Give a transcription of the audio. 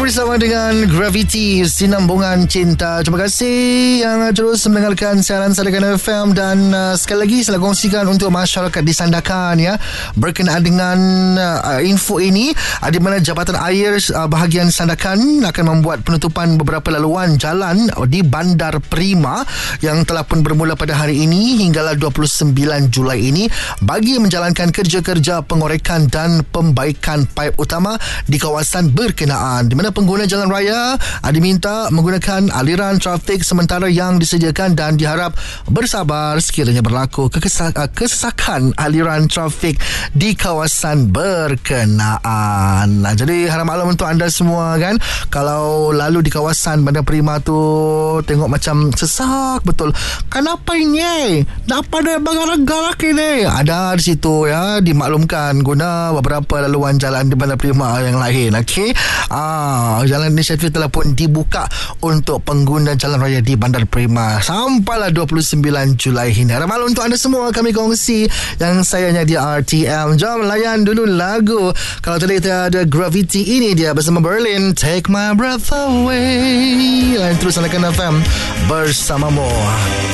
bersama dengan Gravity Sinambungan Cinta. Terima kasih yang terus mendengarkan siaran Sandakan FM. Dan sekali lagi saya kongsikan untuk masyarakat di Sandakan ya, berkenaan dengan info ini, di mana Jabatan Air bahagian Sandakan akan membuat penutupan beberapa laluan jalan di Bandar Prima yang telah pun bermula pada hari ini hinggalah 29 Julai ini bagi menjalankan kerja-kerja pengorekan dan pembaikan paip utama di kawasan berkenaan, di mana pengguna jalan raya diminta menggunakan aliran trafik sementara yang disediakan dan diharap bersabar sekiranya berlaku kesesakan aliran trafik di kawasan berkenaan. Jadi harap maklum untuk anda semua kan, kalau lalu di kawasan Bandar Prima tu tengok macam sesak betul. Kenapa ini? Kenapa ada bagar-garak ini? Ada di situ ya, dimaklumkan guna beberapa laluan jalan di Bandar Prima yang lain. Okey. Jalan inisiatif telah pun dibuka untuk pengguna jalan raya di Bandar Prima sampailah 29 Julai ini. Harap maklum untuk anda semua, kami kongsi yang sayangnya di RTM. Jom layan dulu lagu. Kalau tadi kita ada Gravity, ini dia bersama Berlin, Take My Breath Away. Dan terus Sandakan FM bersamamu.